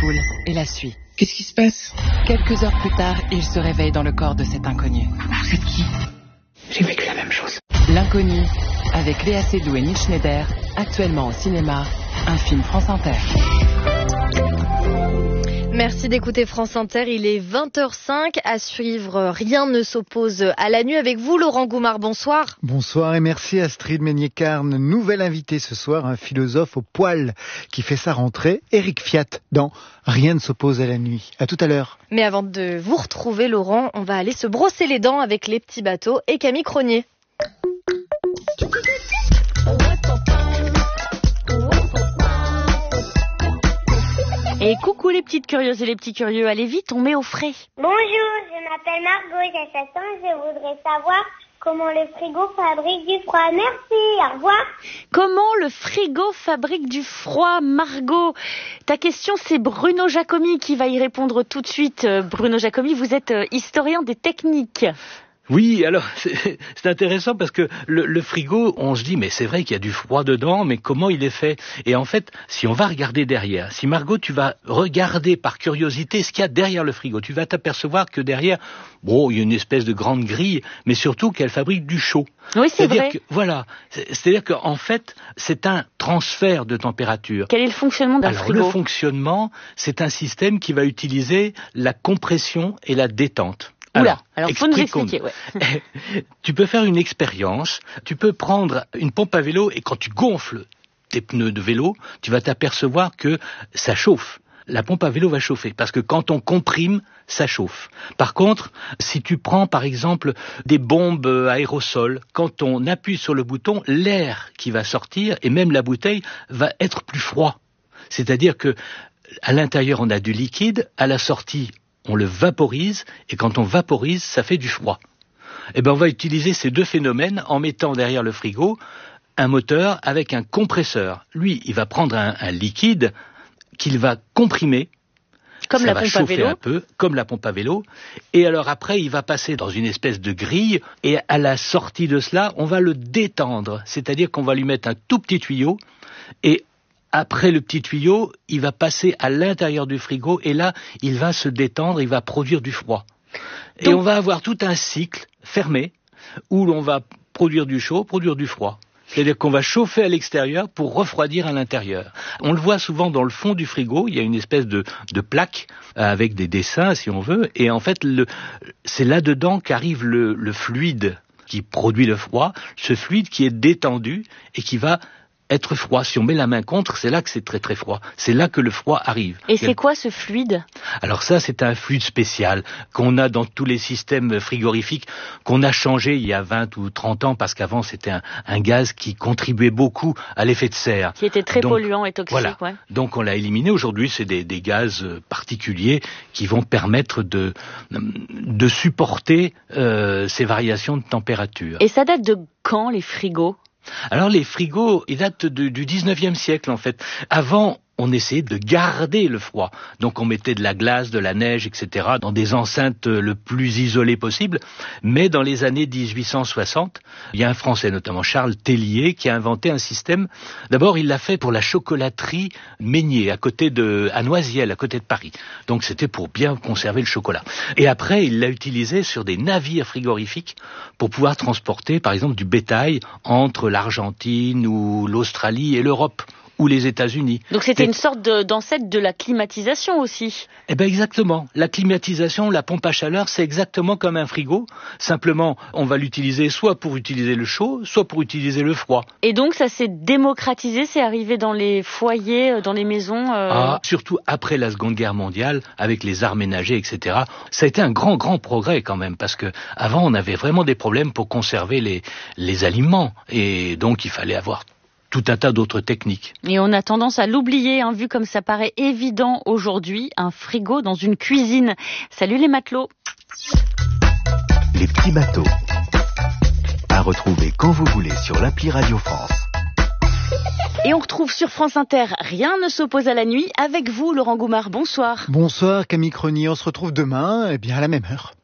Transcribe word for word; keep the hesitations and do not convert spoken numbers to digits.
foule et la suit. Qu'est-ce qui se passe? Quelques heures plus tard, il se réveille dans le corps de cet inconnu. Vous êtes qui? J'ai vécu la même chose. L'inconnu, avec Léa Seydoux et Neil Schneider, actuellement au cinéma, un film France Inter. Merci d'écouter France Inter, il est vingt heures cinq, à suivre Rien ne s'oppose à la nuit avec vous Laurent Goumard, bonsoir. Bonsoir et merci Astrid Meignet-Carne, nouvel invité ce soir, un philosophe au poil qui fait sa rentrée, Éric Fiat dans Rien ne s'oppose à la nuit. À tout à l'heure. Mais avant de vous retrouver Laurent, on va aller se brosser les dents avec les petits bateaux et Camille Cronier. Et coucou les petites curieuses et les petits curieux, allez vite, on met au frais. Bonjour, je m'appelle Margot, j'ai sept ans, je voudrais savoir comment le frigo fabrique du froid. Merci, au revoir. Comment le frigo fabrique du froid, Margot? Ta question, c'est Bruno Jacomi qui va y répondre tout de suite. Bruno Jacomi, vous êtes historien des techniques. Oui, alors c'est, c'est intéressant parce que le, le frigo, on se dit mais c'est vrai qu'il y a du froid dedans, mais comment il est fait? Et en fait, si on va regarder derrière, si Margot tu vas regarder par curiosité ce qu'il y a derrière le frigo, tu vas t'apercevoir que derrière, bon, il y a une espèce de grande grille, mais surtout qu'elle fabrique du chaud. Oui, c'est c'est-à-dire vrai. Que, voilà, c'est, c'est-à-dire qu'en fait, c'est un transfert de température. Quel est le fonctionnement d'un alors, frigo? Le fonctionnement, c'est un système qui va utiliser la compression et la détente. Oula, alors il faut nous expliquer. Ouais. Tu peux faire une expérience, tu peux prendre une pompe à vélo et quand tu gonfles tes pneus de vélo, tu vas t'apercevoir que ça chauffe. La pompe à vélo va chauffer parce que quand on comprime, ça chauffe. Par contre, si tu prends par exemple des bombes aérosols, quand on appuie sur le bouton, l'air qui va sortir et même la bouteille va être plus froid. C'est-à-dire que à l'intérieur on a du liquide, à la sortie on le vaporise, et quand on vaporise, ça fait du froid. Eh ben, on va utiliser ces deux phénomènes en mettant derrière le frigo un moteur avec un compresseur. Lui, il va prendre un, un liquide qu'il va comprimer. Comme ça la va pompe à chauffer vélo. un peu, comme la pompe à vélo. Et alors après, il va passer dans une espèce de grille, et à la sortie de cela, on va le détendre. C'est-à-dire qu'on va lui mettre un tout petit tuyau, et après le petit tuyau, il va passer à l'intérieur du frigo et là, il va se détendre, il va produire du froid. Et Donc, on va avoir tout un cycle fermé où l'on va produire du chaud, produire du froid. C'est-à-dire qu'on va chauffer à l'extérieur pour refroidir à l'intérieur. On le voit souvent dans le fond du frigo, il y a une espèce de, de plaque avec des dessins, si on veut, et en fait, le, c'est là-dedans qu'arrive le, le fluide qui produit le froid, ce fluide qui est détendu et qui va être froid. Si on met la main contre, c'est là que c'est très très froid. C'est là que le froid arrive. Et c'est quoi ce fluide? Alors ça, c'est un fluide spécial qu'on a dans tous les systèmes frigorifiques, qu'on a changé il y a vingt ou trente ans, parce qu'avant c'était un, un gaz qui contribuait beaucoup à l'effet de serre. Qui était très Donc, polluant et toxique. Voilà. Ouais. Donc on l'a éliminé. Aujourd'hui, c'est des, des gaz particuliers qui vont permettre de, de supporter euh, ces variations de température. Et ça date de quand, les frigos? Alors les frigos, ils datent de, du dix-neuvième siècle en fait. Avant, on essayait de garder le froid. Donc on mettait de la glace, de la neige, et cetera dans des enceintes le plus isolées possible. Mais dans les années dix-huit cent soixante, il y a un Français, notamment Charles Tellier, qui a inventé un système. D'abord, il l'a fait pour la chocolaterie Meignier, à côté de, à Noisiel, à côté de Paris. Donc c'était pour bien conserver le chocolat. Et après, il l'a utilisé sur des navires frigorifiques pour pouvoir transporter, par exemple, du bétail entre l'Argentine ou l'Australie et l'Europe. Ou les États-Unis. Donc c'était une sorte de, d'ancêtre de la climatisation aussi. Eh ben exactement. La climatisation, la pompe à chaleur, c'est exactement comme un frigo. Simplement, on va l'utiliser soit pour utiliser le chaud, soit pour utiliser le froid. Et donc ça s'est démocratisé, c'est arrivé dans les foyers, dans les maisons. Euh... Ah, surtout après la Seconde Guerre mondiale, avec les arts ménagers, et cetera. Ça a été un grand, grand progrès quand même, parce que avant on avait vraiment des problèmes pour conserver les les aliments, et donc il fallait avoir tout un tas d'autres techniques. Et on a tendance à l'oublier, hein, vu comme ça paraît évident aujourd'hui, un frigo dans une cuisine. Salut les matelots. Les petits bateaux. À retrouver quand vous voulez sur l'appli Radio France. Et on retrouve sur France Inter Rien ne s'oppose à la nuit avec vous, Laurent Goumard. Bonsoir. Bonsoir Camille Cronier, on se retrouve demain, eh bien à la même heure.